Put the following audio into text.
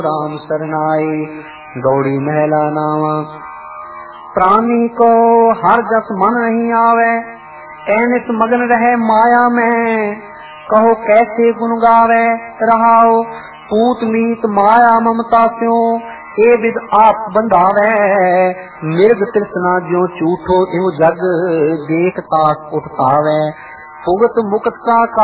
राम सरनाई। गौड़ी महला नावा। प्राणी को हर जस मन नहीं आवे, ऐनिस मगन रहे माया में। कहो कैसे गुण गावे रहाओ, पूत मीत माया ममता स्यो। ए विद आप बंधावे, मिर्ग तृष्णा ज्यो झूठो त्यों जग। देख ताक उठतावे, भुगत मुक्त का